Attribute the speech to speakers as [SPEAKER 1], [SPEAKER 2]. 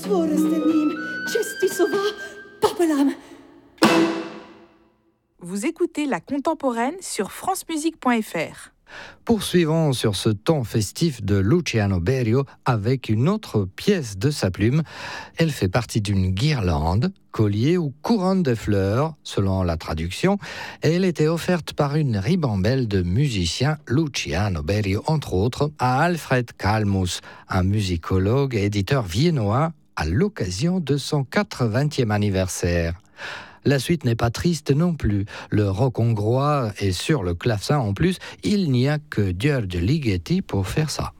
[SPEAKER 1] Vous écoutez La Contemporaine sur francemusique.fr.
[SPEAKER 2] Poursuivons sur ce ton festif de Luciano Berio avec une autre pièce de sa plume. Elle fait partie d'une guirlande, collier ou couronne de fleurs, selon la traduction, et elle était offerte par une ribambelle de musiciens, Luciano Berio entre autres, à Alfred Kalmus, un musicologue et éditeur viennois, à l'occasion de son 80e anniversaire. La suite n'est pas triste non plus. Le rock hongrois est sur le clavecin en plus. Il n'y a que György Ligeti pour faire ça.